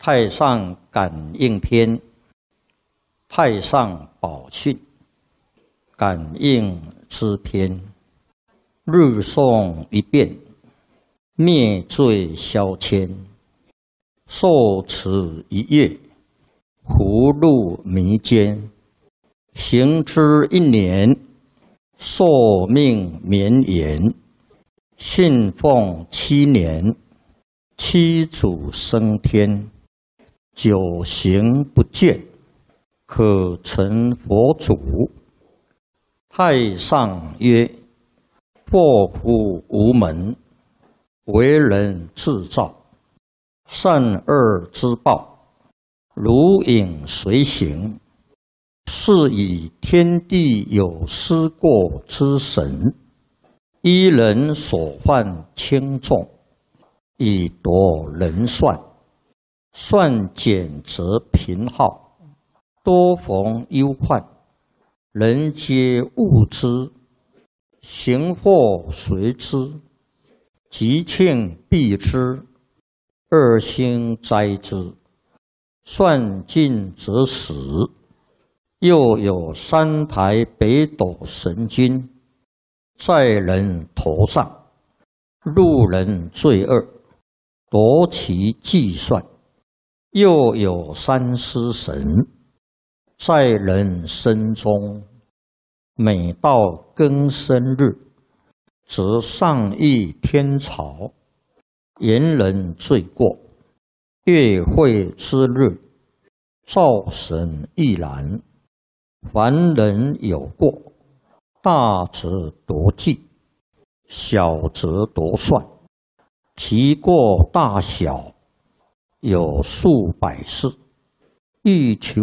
太上感应篇，太上宝训，感应之篇。日诵一遍，灭罪消愆。受持一月，福禄弥坚。行之一年，寿命绵延。信奉7年，七祖升天。久行不倦，可成佛祖。太上曰：祸福无门，为人自造。善恶之报，如影随形。是以天地有失过之神，依人所犯轻重，以夺人算。算减则贫耗，多逢忧患。人皆恶之，行祸随之，吉庆避之，恶星灾之。算尽则死。又有3台北斗神君，在人头上，路人罪恶，夺其计算。又有3尸神，在人身中，每到庚申日，则上议天朝，言人罪过。月会之日，灶神亦然。凡人有过，大则夺计，小则夺算。其过大小，有数百世。欲求